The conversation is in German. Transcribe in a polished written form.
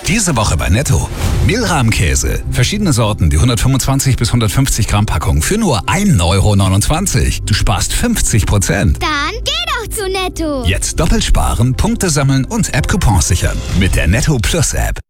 Diese Woche bei Netto. Mehlrahmkäse. Verschiedene Sorten, die 125 bis 150 Gramm Packung für nur 1,29 €. Du sparst 50%. Dann geh doch zu Netto. Jetzt doppelt sparen, Punkte sammeln und App-Coupons sichern. Mit der Netto Plus App.